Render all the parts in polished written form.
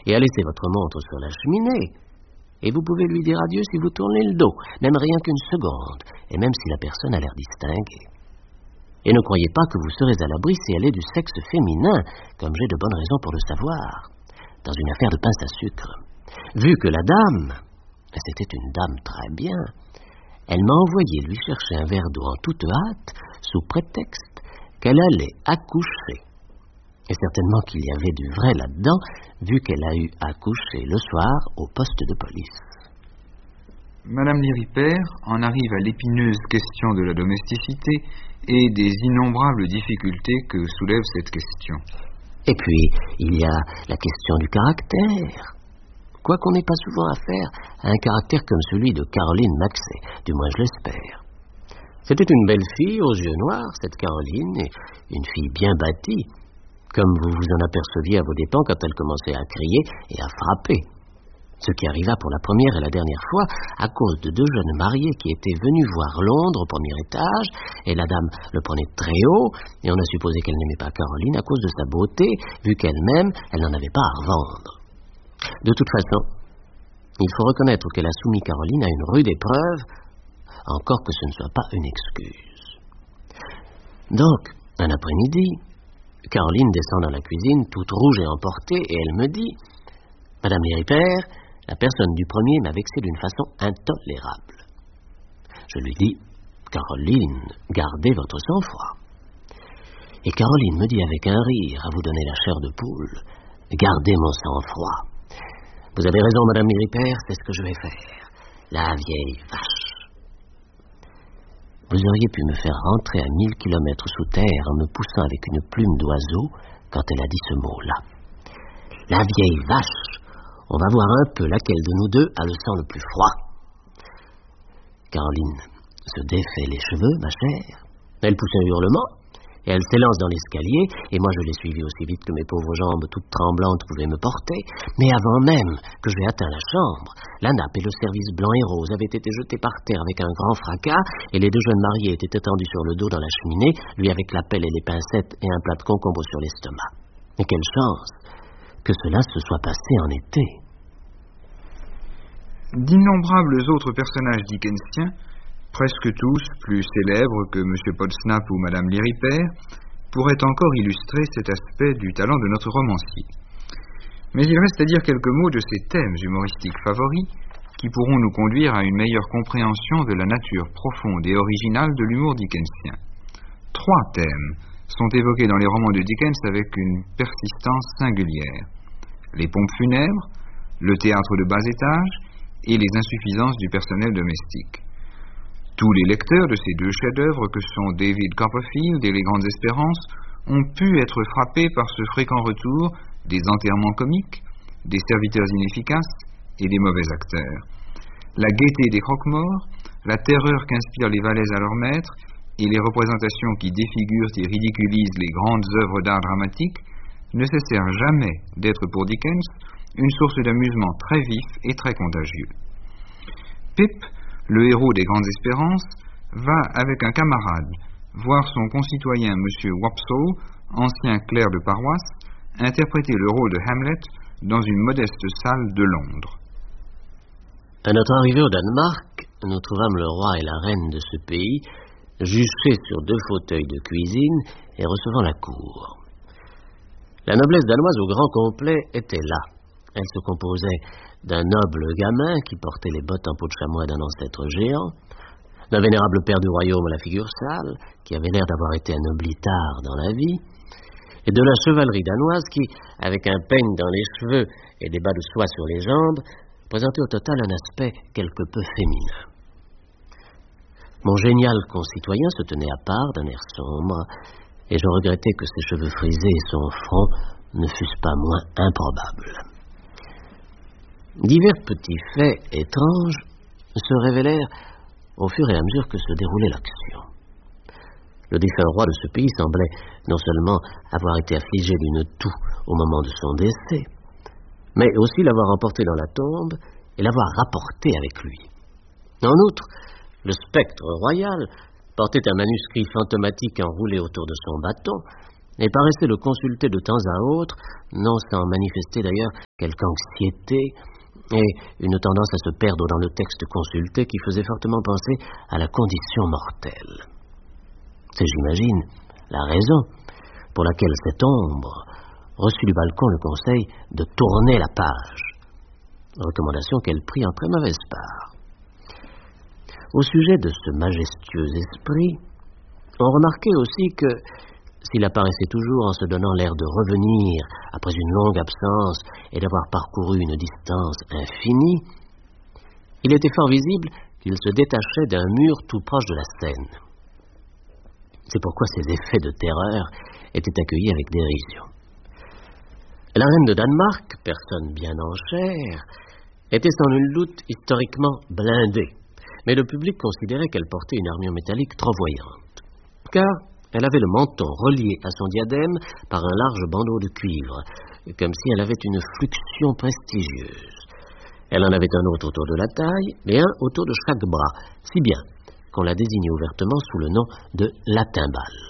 et à laisser votre montre sur la cheminée. Et vous pouvez lui dire adieu si vous tournez le dos, même rien qu'une seconde, et même si la personne a l'air distinguée. Et ne croyez pas que vous serez à l'abri si elle est du sexe féminin, comme j'ai de bonnes raisons pour le savoir, dans une affaire de pince à sucre. Vu que la dame, c'était une dame très bien, elle m'a envoyé lui chercher un verre d'eau en toute hâte, sous prétexte qu'elle allait accoucher. Et certainement qu'il y avait du vrai là-dedans, vu qu'elle a eu à coucher le soir au poste de police. Madame Liripert en arrive à l'épineuse question de la domesticité et des innombrables difficultés que soulève cette question. Et puis, il y a la question du caractère. Quoiqu'on n'ait pas souvent affaire à un caractère comme celui de Caroline Maxey, du moins je l'espère. C'était une belle fille aux yeux noirs, cette Caroline, et une fille bien bâtie, comme vous vous en aperceviez à vos dépens quand elle commençait à crier et à frapper. Ce qui arriva pour la première et la dernière fois à cause de 2 jeunes mariés qui étaient venus voir Londres au premier étage, et la dame le prenait très haut, et on a supposé qu'elle n'aimait pas Caroline à cause de sa beauté, vu qu'elle-même, elle n'en avait pas à revendre. De toute façon, il faut reconnaître qu'elle a soumis Caroline à une rude épreuve, encore que ce ne soit pas une excuse. Donc, un après-midi, Caroline descend dans la cuisine, toute rouge et emportée, et elle me dit « Madame Liripert, la personne du premier m'a vexé d'une façon intolérable. » Je lui dis « Caroline, gardez votre sang-froid. » Et Caroline me dit avec un rire, à vous donner la chair de poule, « Gardez mon sang-froid. Vous avez raison, Madame Liripert, c'est ce que je vais faire. La vieille vache. » Vous auriez pu me faire rentrer à 1000 kilomètres sous terre en me poussant avec une plume d'oiseau quand elle a dit ce mot-là. La vieille vache. On va voir un peu laquelle de nous deux a le sang le plus froid. Caroline se défait les cheveux, ma chère. Elle pousse un hurlement, et elle s'élance dans l'escalier, et moi je l'ai suivie aussi vite que mes pauvres jambes toutes tremblantes pouvaient me porter. Mais avant même que j'aie atteint la chambre, la nappe et le service blanc et rose avaient été jetés par terre avec un grand fracas, et les 2 jeunes mariés étaient étendus sur le dos dans la cheminée, lui avec la pelle et les pincettes et un plat de concombre sur l'estomac. Et quelle chance que cela se soit passé en été. D'innombrables autres personnages dickensiens, presque tous plus célèbres que M. Podsnap ou Mme Liripert, pourraient encore illustrer cet aspect du talent de notre romancier. Mais il reste à dire quelques mots de ces thèmes humoristiques favoris qui pourront nous conduire à une meilleure compréhension de la nature profonde et originale de l'humour dickensien. 3 thèmes sont évoqués dans les romans de Dickens avec une persistance singulière: les pompes funèbres, le théâtre de bas étage et les insuffisances du personnel domestique. Tous les lecteurs de ces 2 chefs-d'œuvre que sont David Copperfield et Les Grandes Espérances ont pu être frappés par ce fréquent retour des enterrements comiques, des serviteurs inefficaces et des mauvais acteurs. La gaieté des croque-morts, la terreur qu'inspirent les valets à leurs maîtres et les représentations qui défigurent et ridiculisent les grandes œuvres d'art dramatique ne cessèrent jamais d'être pour Dickens une source d'amusement très vif et très contagieux. Pip, le héros des Grandes Espérances, va avec un camarade voir son concitoyen M. Wopsle, ancien clerc de paroisse, interpréter le rôle de Hamlet dans une modeste salle de Londres. À notre arrivée au Danemark, nous trouvâmes le roi et la reine de ce pays juchés sur 2 fauteuils de cuisine et recevant la cour. La noblesse danoise au grand complet était là. Elle se composait d'un noble gamin qui portait les bottes en peau de chamois d'un ancêtre géant, d'un vénérable père du royaume à la figure sale, qui avait l'air d'avoir été un oblitard dans la vie, et de la chevalerie danoise qui, avec un peigne dans les cheveux et des bas de soie sur les jambes, présentait au total un aspect quelque peu féminin. Mon génial concitoyen se tenait à part d'un air sombre, et je regrettais que ses cheveux frisés et son front ne fussent pas moins improbables. Divers petits faits étranges se révélèrent au fur et à mesure que se déroulait l'action. Le défunt roi de ce pays semblait non seulement avoir été affligé d'une toux au moment de son décès, mais aussi l'avoir emporté dans la tombe et l'avoir rapporté avec lui. En outre, le spectre royal portait un manuscrit fantomatique enroulé autour de son bâton, et paraissait le consulter de temps à autre, non sans manifester d'ailleurs quelque anxiété et une tendance à se perdre dans le texte consulté qui faisait fortement penser à la condition mortelle. C'est, j'imagine, la raison pour laquelle cette ombre reçut du balcon le conseil de tourner la page, recommandation qu'elle prit en très mauvaise part. Au sujet de ce majestueux esprit, on remarquait aussi que, s'il apparaissait toujours en se donnant l'air de revenir après une longue absence et d'avoir parcouru une distance infinie, il était fort visible qu'il se détachait d'un mur tout proche de la scène. C'est pourquoi ces effets de terreur étaient accueillis avec dérision. La reine de Danemark, personne bien en chair, était sans nul doute historiquement blindée, mais le public considérait qu'elle portait une armure métallique trop voyante, car elle avait le menton relié à son diadème par un large bandeau de cuivre, comme si elle avait une fluxion prestigieuse. Elle en avait un autre autour de la taille et un autour de chaque bras, si bien qu'on la désignait ouvertement sous le nom de la timbale.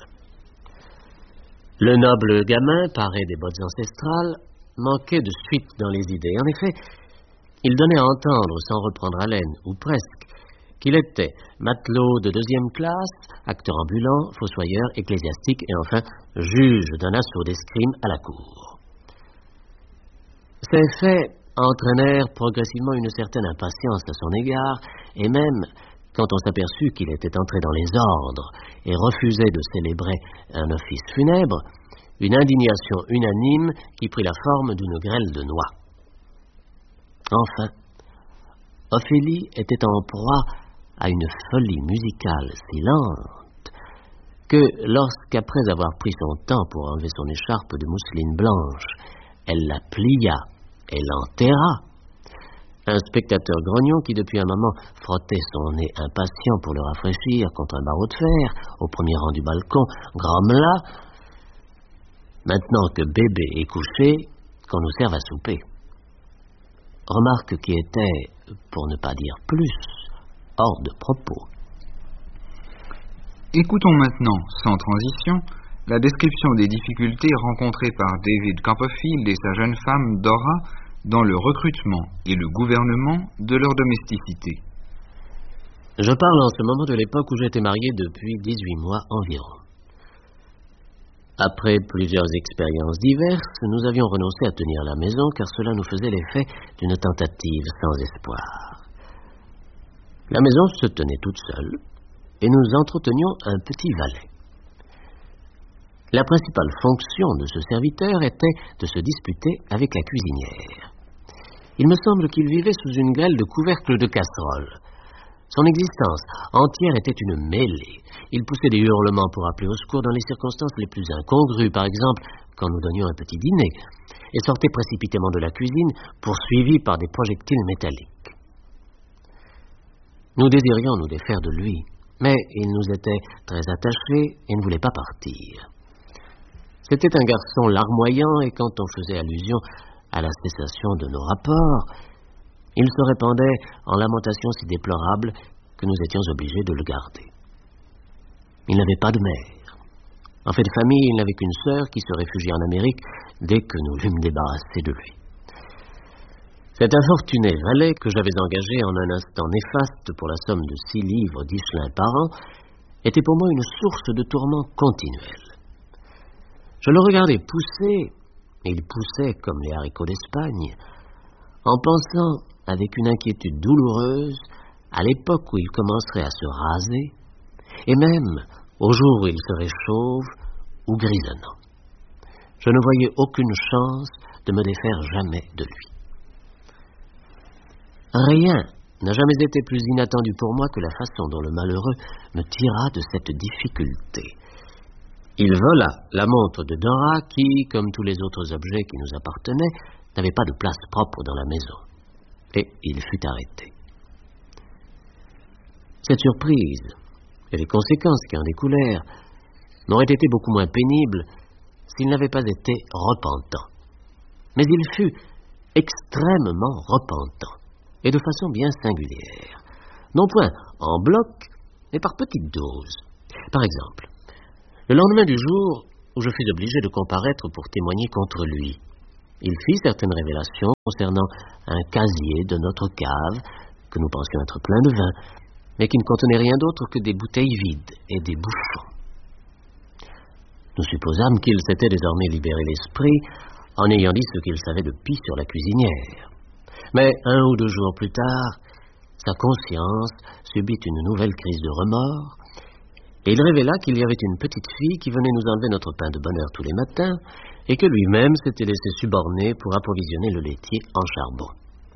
Le noble gamin, paré des bottes ancestrales, manquait de suite dans les idées. En effet, il donnait à entendre, sans reprendre haleine, ou presque, qu'il était matelot de 2e classe, acteur ambulant, fossoyeur, ecclésiastique et enfin juge d'un assaut d'escrime à la cour. Ces faits entraînèrent progressivement une certaine impatience à son égard, et même, quand on s'aperçut qu'il était entré dans les ordres et refusait de célébrer un office funèbre, une indignation unanime qui prit la forme d'une grêle de noix. Enfin, Ophélie était en proie à une folie musicale si lente que lorsqu'après avoir pris son temps pour enlever son écharpe de mousseline blanche, elle la plia et l'enterra, un spectateur grognon qui depuis un moment frottait son nez impatient pour le rafraîchir contre un barreau de fer au premier rang du balcon, grommela: maintenant que bébé est couché, qu'on nous serve à souper. Remarque qui était, pour ne pas dire plus, hors de propos. Écoutons maintenant, sans transition, la description des difficultés rencontrées par David Copperfield et sa jeune femme Dora dans le recrutement et le gouvernement de leur domesticité. Je parle en ce moment de l'époque où j'étais marié depuis 18 mois environ. Après plusieurs expériences diverses, nous avions renoncé à tenir la maison car cela nous faisait l'effet d'une tentative sans espoir. La maison se tenait toute seule et nous entretenions un petit valet. La principale fonction de ce serviteur était de se disputer avec la cuisinière. Il me semble qu'il vivait sous une grêle de couvercles de casseroles. Son existence entière était une mêlée. Il poussait des hurlements pour appeler au secours dans les circonstances les plus incongrues, par exemple quand nous donnions un petit dîner, et sortait précipitamment de la cuisine, poursuivi par des projectiles métalliques. Nous désirions nous défaire de lui, mais il nous était très attaché et ne voulait pas partir. C'était un garçon larmoyant, et quand on faisait allusion à la cessation de nos rapports, il se répandait en lamentations si déplorables que nous étions obligés de le garder. Il n'avait pas de mère. En fait de famille, il n'avait qu'une sœur qui se réfugiait en Amérique dès que nous l'eûmes débarrassé de lui. Cet infortuné valet que j'avais engagé en un instant néfaste pour la somme de 6 livres d'Ichelin par an était pour moi une source de tourments continuels. Je le regardais pousser, et il poussait comme les haricots d'Espagne, en pensant avec une inquiétude douloureuse à l'époque où il commencerait à se raser, et même au jour où il serait chauve ou grisonnant. Je ne voyais aucune chance de me défaire jamais de lui. Rien n'a jamais été plus inattendu pour moi que la façon dont le malheureux me tira de cette difficulté. Il vola la montre de Dora qui, comme tous les autres objets qui nous appartenaient, n'avait pas de place propre dans la maison. Et il fut arrêté. Cette surprise et les conséquences qui en découlèrent n'auraient été beaucoup moins pénibles s'il n'avait pas été repentant. Mais il fut extrêmement repentant, et de façon bien singulière. Non point en bloc, mais par petites doses. Par exemple, le lendemain du jour où je fus obligé de comparaître pour témoigner contre lui. Il fit certaines révélations concernant un casier de notre cave, que nous pensions être plein de vin, mais qui ne contenait rien d'autre que des bouteilles vides et des bouchons. Nous supposâmes qu'il s'était désormais libéré l'esprit en ayant dit ce qu'il savait de pis sur la cuisinière. Mais 1 ou 2 jours plus tard, sa conscience subit une nouvelle crise de remords, et il révéla qu'il y avait une petite fille qui venait nous enlever notre pain de bonne heure tous les matins, et que lui-même s'était laissé suborner pour approvisionner le laitier en charbon.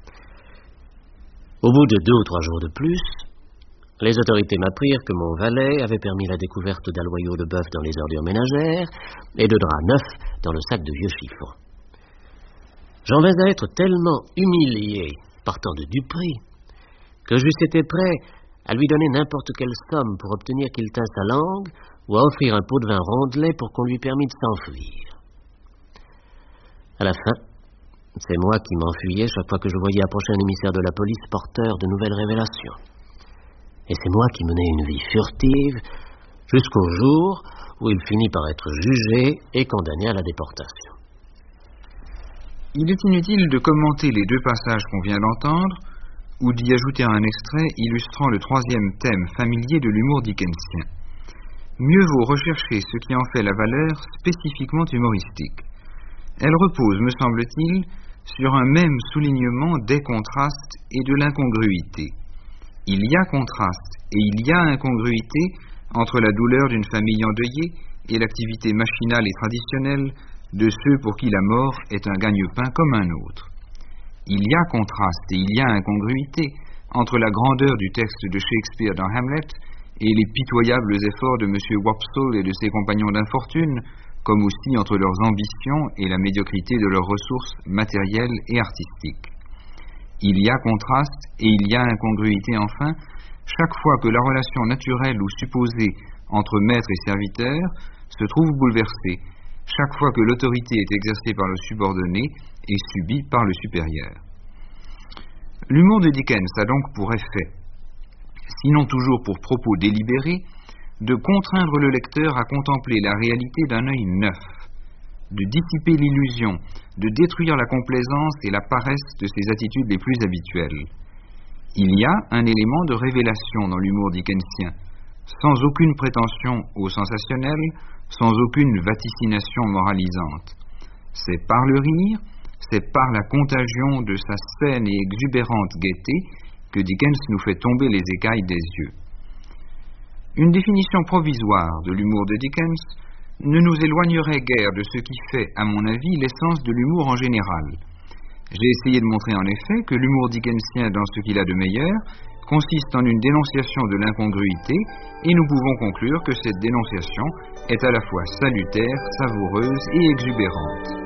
Au bout de 2 ou 3 jours de plus, les autorités m'apprirent que mon valet avait permis la découverte d'aloyaux de bœuf dans les ordures ménagères et de draps neufs dans le sac de vieux chiffons. J'en vais à être tellement humilié par tant de duperies que j'eusse été prêt à lui donner n'importe quelle somme pour obtenir qu'il tînt sa langue ou à offrir un pot de vin rondelet pour qu'on lui permît de s'enfuir. À la fin, c'est moi qui m'enfuyais chaque fois que je voyais approcher un émissaire de la police porteur de nouvelles révélations. Et c'est moi qui menais une vie furtive jusqu'au jour où il finit par être jugé et condamné à la déportation. Il est inutile de commenter les 2 passages qu'on vient d'entendre ou d'y ajouter un extrait illustrant le 3e thème familier de l'humour dickensien. Mieux vaut rechercher ce qui en fait la valeur spécifiquement humoristique. Elle repose, me semble-t-il, sur un même soulignement des contrastes et de l'incongruité. Il y a contraste et il y a incongruité entre la douleur d'une famille endeuillée et l'activité machinale et traditionnelle de ceux pour qui la mort est un gagne-pain comme un autre. Il y a contraste et il y a incongruité entre la grandeur du texte de Shakespeare dans Hamlet et les pitoyables efforts de M. Wopsle et de ses compagnons d'infortune, comme aussi entre leurs ambitions et la médiocrité de leurs ressources matérielles et artistiques. Il y a contraste et il y a incongruité enfin, chaque fois que la relation naturelle ou supposée entre maître et serviteur se trouve bouleversée, chaque fois que l'autorité est exercée par le subordonné et subie par le supérieur. L'humour de Dickens a donc pour effet, sinon toujours pour propos délibéré, de contraindre le lecteur à contempler la réalité d'un œil neuf, de dissiper l'illusion, de détruire la complaisance et la paresse de ses attitudes les plus habituelles. Il y a un élément de révélation dans l'humour dickensien, sans aucune prétention au sensationnel, sans aucune vaticination moralisante. C'est par le rire, c'est par la contagion de sa saine et exubérante gaieté que Dickens nous fait tomber les écailles des yeux. Une définition provisoire de l'humour de Dickens ne nous éloignerait guère de ce qui fait, à mon avis, l'essence de l'humour en général. J'ai essayé de montrer en effet que l'humour dickensien, dans ce qu'il a de meilleur, consiste en une dénonciation de l'incongruité, et nous pouvons conclure que cette dénonciation est à la fois salutaire, savoureuse et exubérante.